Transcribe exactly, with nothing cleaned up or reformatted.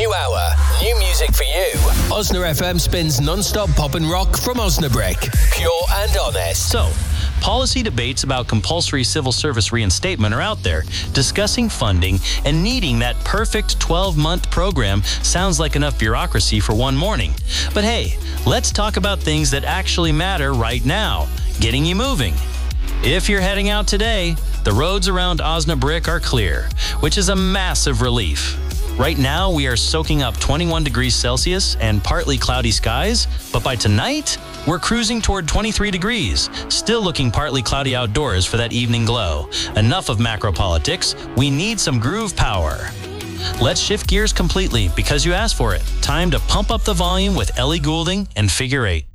new hour, new music for you. Osna F M spins non-stop pop and rock from Osnabrick. Pure and honest. So, policy debates about compulsory civil service reinstatement are out there. Discussing funding and needing that perfect twelve-month program sounds like enough bureaucracy for one morning. But hey, let's talk about things that actually matter right now. Getting you moving. If you're heading out today, the roads around Osnabrick are clear, which is a massive relief. Right now, we are soaking up twenty-one degrees Celsius and partly cloudy skies, but by tonight, we're cruising toward twenty-three degrees, still looking partly cloudy outdoors for that evening glow. Enough of macro politics, we need some groove power. Let's shift gears completely because you asked for it. Time to pump up the volume with Ellie Goulding and Figure Eight.